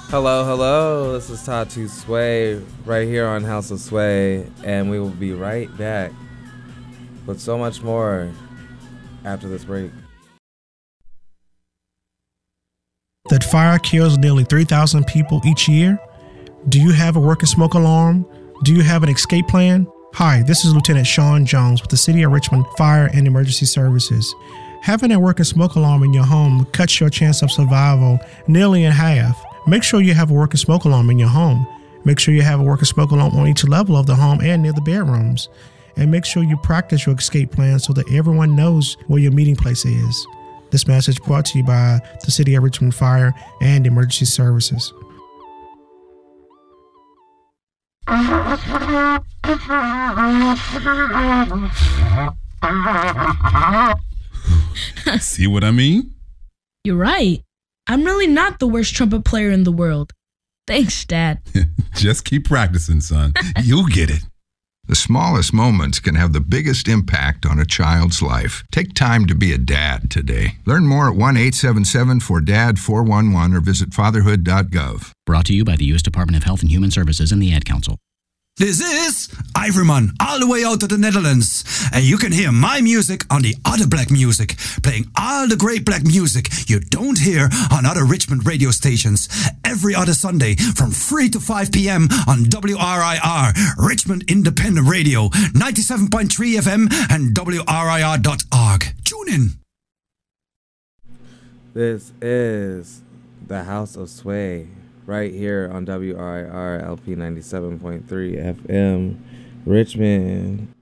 Hello, hello. This is Tatu Sway right here on House of Sway, and we will be right back with so much more after this break. That fire kills nearly 3,000 people each year? Do you have a working smoke alarm? Do you have an escape plan? Hi, this is Lieutenant Sean Jones with the City of Richmond Fire and Emergency Services. Having a working smoke alarm in your home cuts your chance of survival nearly in half. Make sure you have a working smoke alarm in your home. Make sure you have a working smoke alarm on each level of the home and near the bedrooms. And make sure you practice your escape plan so that everyone knows where your meeting place is. This message brought to you by the City of Richmond Fire and Emergency Services. See what I mean? You're right. I'm really not the worst trumpet player in the world. Thanks, Dad. Just keep practicing, son. You'll get it. The smallest moments can have the biggest impact on a child's life. Take time to be a dad today. Learn more at 1-877-4DAD-411 or visit fatherhood.gov. Brought to you by the U.S. Department of Health and Human Services and the Ad Council. This is Iverman, all the way out of the Netherlands. And you can hear my music on the other black music, playing all the great black music you don't hear on other Richmond radio stations. Every other Sunday from 3 to 5 p.m. on WRIR, Richmond Independent Radio, 97.3 FM and WRIR.org. Tune in. This is the House of Sway right here on WRIR LP 97.3 FM, Richmond.